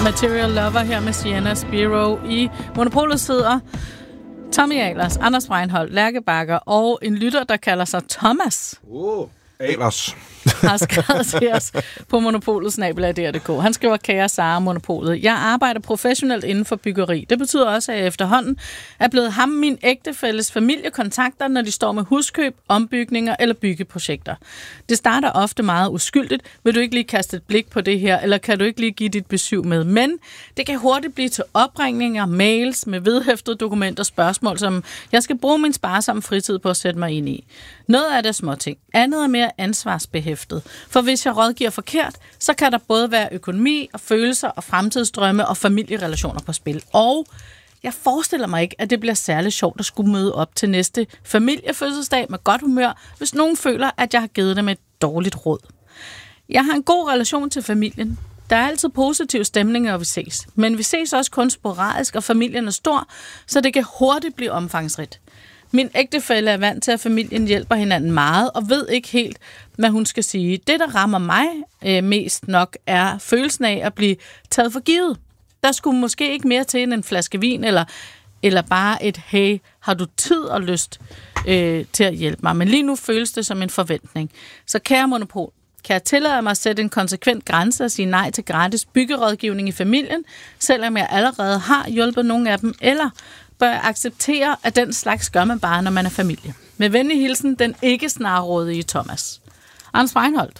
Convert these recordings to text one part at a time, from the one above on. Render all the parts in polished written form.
Material Lover her med Sienna Spiro. I Monopolet sidder Tommy Ahlers, Anders Breinholt, Lærke Bagger og en lytter, der kalder sig Thomas. Ahlers har skrevet til os på monopolet@dr.dk. Han skriver, kære Sara, Monopolet. Jeg arbejder professionelt inden for byggeri. Det betyder også, at jeg efterhånden er blevet ham min ægtefælles familiekontakter, når de står med huskøb, ombygninger eller byggeprojekter. Det starter ofte meget uskyldigt. Vil du ikke lige kaste et blik på det her, eller kan du ikke lige give dit besøg med? Men det kan hurtigt blive til opringninger, mails med vedhæftede dokumenter, spørgsmål, som jeg skal bruge min sparsomme fritid på at sætte mig ind i. Noget af det er småting. Andet er mere ansvarsbehæftet. For hvis jeg rådgiver forkert, så kan der både være økonomi og følelser og fremtidsdrømme og familierelationer på spil. Og jeg forestiller mig ikke, at det bliver særlig sjovt at skulle møde op til næste familiefødselsdag med godt humør, hvis nogen føler, at jeg har givet dem et dårligt råd. Jeg har en god relation til familien. Der er altid positiv stemning, når vi ses. Men vi ses også kun sporadisk, og familien er stor, så det kan hurtigt blive omfangsrigt. Min ægtefælle er vant til, at familien hjælper hinanden meget, og ved ikke helt, hvad hun skal sige. Det, der rammer mig mest nok, er følelsen af at blive taget for givet. Der skulle måske ikke mere til end en flaske vin, eller bare et, hey, har du tid og lyst til at hjælpe mig? Men lige nu føles det som en forventning. Så kære Monopol, kan jeg tillade mig at sætte en konsekvent grænse og sige nej til gratis byggerådgivning i familien, selvom jeg allerede har hjulpet nogle af dem, eller bør jeg acceptere, at den slags gør man bare, når man er familie? Med venlig hilsen, den ikke snarrådige Thomas. Anders Breinholt.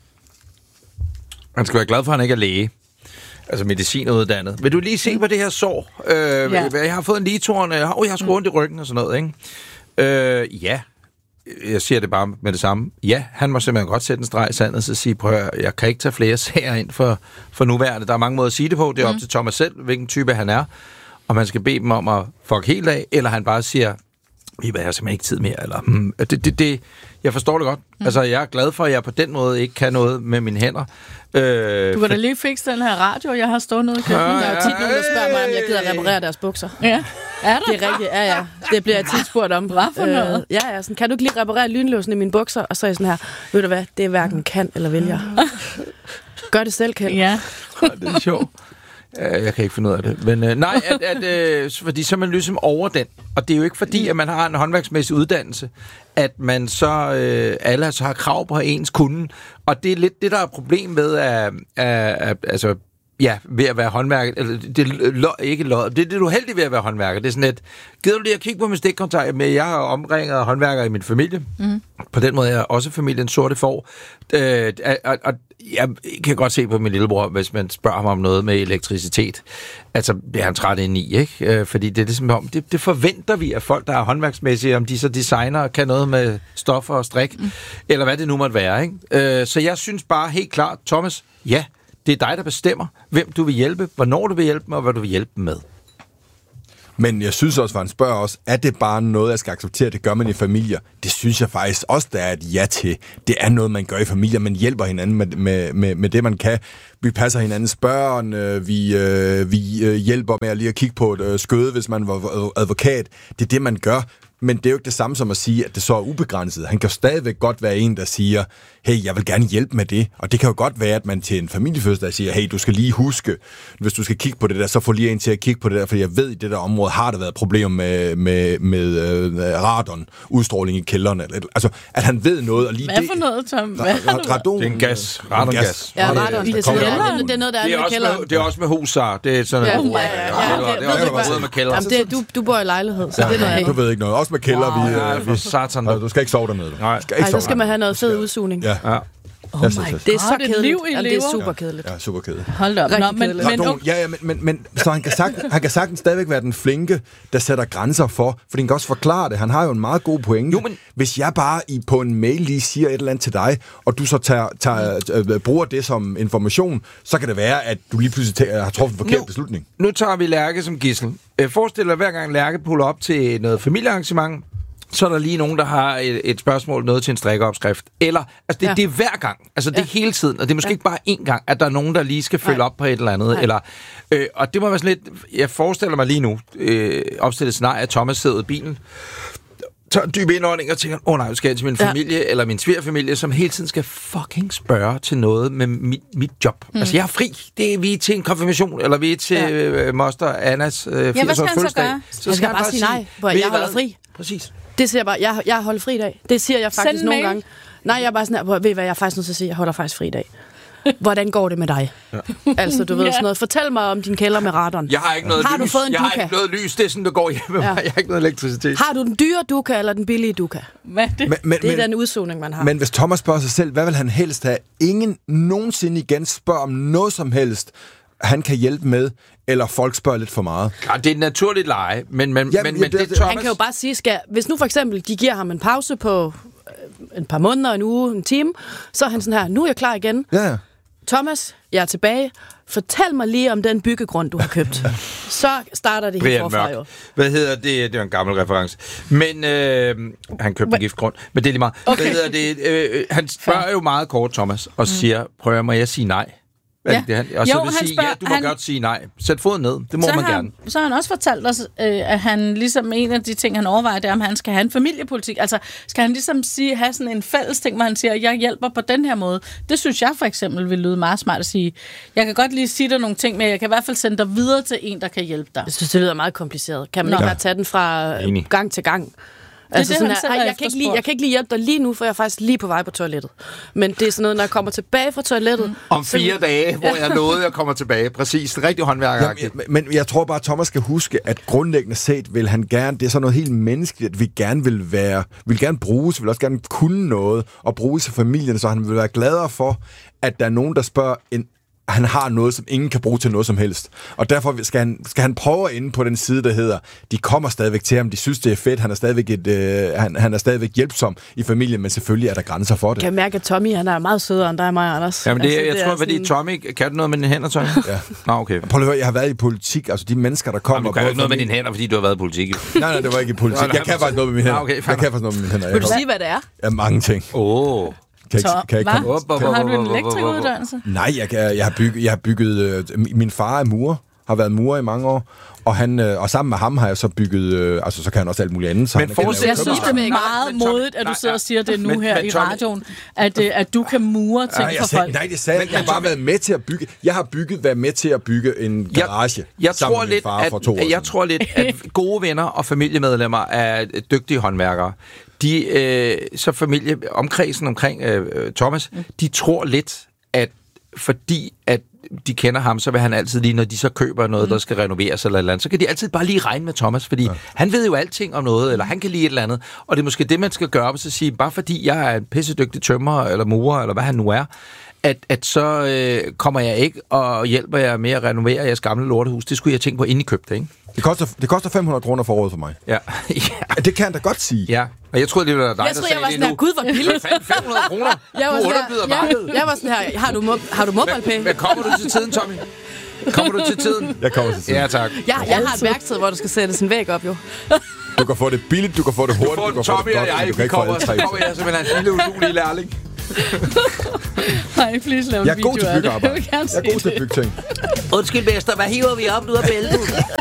Han skal være glad for, at han ikke er læge. Altså medicinuddannet. Vil du lige se på det her sår? Ja. Jeg har fået en ligetårn, jeg har sgu ondt i ryggen og sådan noget, ikke? Ja. Jeg siger det bare med det samme. Ja, han må simpelthen godt sætte en streg i sandet og sige, prøv at jeg kan ikke tage flere sager ind for nuværende. Der er mange måder at sige det på. Det er op til Thomas selv, hvilken type han er. Og man skal bede dem om at fuck helt af, eller han bare siger, vi har simpelthen ikke tid mere, eller jeg forstår det godt. Altså, jeg er glad for, at jeg på den måde ikke kan noget med mine hænder. Du kan da lige fikse den her radio, jeg har stået nede i køkkenet. Der er jo tit nogen, der spørger mig, om jeg gider reparere deres bukser. Ja. Er det er rigtigt, ja. Det bliver jeg tit spurgt om. Hvad for noget? Ja, sådan, kan du ikke lige reparere lynlåsen i mine bukser? Og så er jeg sådan her, ved du hvad, det er hverken kan eller vil jeg. Gør det selv, Kjeld. Ja. Det er sjovt. Jeg kan ikke finde ud af det. Men nej, fordi så er man ligesom over den. Og det er jo ikke fordi, at man har en håndværksmæssig uddannelse, at man så alle så har krav på ens kunde. Og det er lidt det, der er problem med altså, ja, ved at være håndværker. Eller, det er det, du er heldig ved at være håndværker. Det er sådan et, gider du lige at kigge på min stikkontakt? Men jeg har omringet håndværkere i min familie. På den måde er jeg også familiens sorte får. Og jeg kan godt se på min lillebror, hvis man spørger ham om noget med elektricitet. Altså, det er han træt ind i, ikke? Fordi det er ligesom om, det forventer vi af folk, der er håndværksmæssige, om de så designer og kan noget med stoffer og strik, eller hvad det nu måtte være, ikke? Så jeg synes bare helt klart, Thomas, ja, det er dig, der bestemmer, hvem du vil hjælpe, hvornår du vil hjælpe dem, og hvad du vil hjælpe dem med. Men jeg synes også, for han spørger os, er det bare noget, jeg skal acceptere, det gør man i familier? Det synes jeg faktisk også, der er et ja til. Det er noget, man gør i familier. Man hjælper hinanden med det, man kan. Vi passer hinandens børn. Vi hjælper med at lige at kigge på et skøde, hvis man var advokat. Det er det, man gør. Men det er jo ikke det samme som at sige, at det så er ubegrænset. Han kan stadigvæk godt være en, der siger, hey, jeg vil gerne hjælpe med det. Og det kan jo godt være, at man til en familiefødselsdag siger, hey, du skal lige huske, hvis du skal kigge på det der, så få lige en til at kigge på det der, for jeg ved, i det der område har der været problemer med radon, udstråling i kælderen. Altså, at han ved noget. Og lige hvad for noget, Tom? Radon. Det er en gas. Radongas. Ja, radon. Det er noget, der er i kælderen. Det er også med husar. Det er sådan noget. Det er også med kælder. Du bor i lejlighed, så det er noget. Du ved ikke noget. Også med kælder. Vi satan. Du skal ikke sove dernede. Nej, så skal man have noget fed udsugning. Ja. Oh my God. Det er så kedeligt. Det er super kedeligt. Ja, super kedeligt. Hold op. Men så han kan sagtens stadigvæk være den flinke, der sætter grænser for han kan også forklare det. Han har jo en meget god pointe. Jo, men hvis jeg bare på en mail lige siger et eller andet til dig, og du så bruger det som information, så kan det være, at du lige pludselig har truffet en forkert beslutning. Nu tager vi Lærke som gidsel. Forestil dig, hver gang Lærke puller op til noget familiearrangement, så er der lige nogen, der har et spørgsmål, noget til en strikkeopskrift. Eller, altså det er hver gang. Altså det er hele tiden. Og det er måske ikke bare én gang, at der er nogen, der lige skal følge op på et eller andet. Eller, og det må være sådan lidt, jeg forestiller mig lige nu, opstillet scenarie, at Thomas sidder i bilen. tager en dyb indånding og tænker, nej, nu skal jeg til min familie, eller min svigerfamilie, som hele tiden skal fucking spørge til noget med mit job. Altså, jeg er fri. Vi er til en konfirmation, eller vi er til moster Annas 80-års fødselsdag. Så skal jeg bare sige nej, hvor jeg holder fri. Præcis. Det siger jeg bare, jeg holder fri i dag. Det siger jeg faktisk nogle gange. Nej, jeg er bare sådan her, ved hvad, jeg er faktisk nødt til at sige, jeg holder faktisk fri i dag. Hvordan går det med dig? Ja. Altså, du ved sådan noget. Fortæl mig om din kælder med radaren. Jeg har ikke noget lys. Jeg har ikke noget lys. Det er sådan, du går hjem med mig. Jeg har ikke noget elektricitet. Har du den dyre Duca eller den billige Duca? Hvad det? Det er den udsugning, man har. Men hvis Thomas spørger sig selv, hvad vil han helst have? Ingen nogensinde igen spørger om noget som helst, han kan hjælpe med, eller folk spørger lidt for meget. Ja, det er et naturligt leje, men det Thomas... Han kan jo bare sige, hvis nu for eksempel, de giver ham en pause på et par måneder, en uge, en time, så er han sådan her, nu er jeg klar igen. Ja. Thomas, jeg er tilbage. Fortæl mig lige om den byggegrund, du har købt. Så starter det helt forfra jo. Hvad hedder det? Det er en gammel reference. Men han købte en giftgrund. Men det er lige meget. Okay. Hvad hedder det? Han spørger jo meget kort, Thomas, og siger, prøver må jeg sige nej? Ja. Og så vil sige, du må godt sige nej. Sæt foden ned. Det må man gerne. Så har han også fortalt os, at han ligesom en af de ting, han overvejer, det er, om han skal have en familiepolitik. Altså, skal han ligesom have sådan en fælles ting, hvor han siger, jeg hjælper på den her måde. Det synes jeg for eksempel vil lyde meget smart at sige. Jeg kan godt lige sige dig nogle ting, men jeg kan i hvert fald sende dig videre til en, der kan hjælpe dig. Jeg synes, det lyder meget kompliceret. Kan man ikke bare tage den fra gang til gang? Altså det, sådan her, jeg kan ikke lige hjælpe dig lige nu, for jeg er faktisk lige på vej på toilettet. Men det er sådan noget, når jeg kommer tilbage fra toilettet... Om 4 dage, hvor jeg nåede, jeg kommer tilbage. Præcis, det er rigtig håndværkeragtigt. Men jeg tror bare, at Thomas skal huske, at grundlæggende set vil han gerne... Det er sådan noget helt menneskeligt, at vi gerne vil gerne bruges, vil også gerne kunne noget, og bruge sig familien, så han vil være gladere for, at der er nogen, der spørger han har noget, som ingen kan bruge til noget som helst. Og derfor skal han prøve inde på den side, der hedder, de kommer stadigvæk til ham, de synes, det er fedt, han er stadigvæk hjælpsom i familien, men selvfølgelig er der grænser for det. Kan jeg mærke, at Tommy, han er meget sødere end dig og mig, Anders. Jamen jeg tror, fordi Tommy, kan du noget med dine hænder, Tommy? Ja. Nå, okay. Prøv at høre, jeg har været i politik, altså de mennesker, der kommer... Du kan jo ikke noget med dine hænder, fordi du har været i politik. Nej, det var ikke i politik. Jeg kan faktisk noget med mine hænder. Jeg kan faktisk noget med mine hænder. Vil du sige, hvad det er? Ja, mange ting. Har du en elektrikeruddannelse? Nej, jeg har bygget min far er murer, har været murer i mange år, og sammen med ham har jeg så bygget, så kan han også alt muligt andet. Men jeg synes, det er meget modigt, at du sidder og siger det nu her i radioen, at du kan mure ting for folk. Nej, det sagde jeg har bare været med til at bygge. Jeg har været med til at bygge en garage sammen med min far for 2 år siden. Jeg tror lidt, at gode venner og familiemedlemmer er dygtige håndværkere. Så familieomkredsen omkring Thomas, de tror lidt, at fordi at de kender ham, så vil han altid lige, når de så køber noget, der skal renoveres eller et eller andet, så kan de altid bare lige regne med Thomas, fordi han ved jo alting om noget, eller han kan lide et eller andet, og det er måske det, man skal gøre op og så sige, bare fordi jeg er en pissedygtig tømrer, eller murer, eller hvad han nu er, at så kommer jeg ikke og hjælper jer med at renovere jeres gamle lortehus. Det skulle jeg tænke på, inden I købte, ikke? Det koster 500 kroner for året for mig. Ja. Det kan han da godt sige. Ja, og jeg troede, det var dig, der sagde det nu. Gud, hvor billigt. 500 kroner? Jeg var sådan her, har du MobilePay? Men kommer du til tiden, Tommy? Kommer du til tiden? Jeg kommer til tiden. Ja, tak. Jeg har et værksted, hvor du skal sætte en væg op, jo. Du kan få det billigt, du kan få det hurtigt, du kan få det Tommy og jeg, vi kommer jeg simpelthen en lille udulig lærling. Nej, please lave en video af det. Jeg er god til byggearbejde. Jeg er god til at bygge ting. Undskyld, mester, hvad hiver vi op ud af bæltet?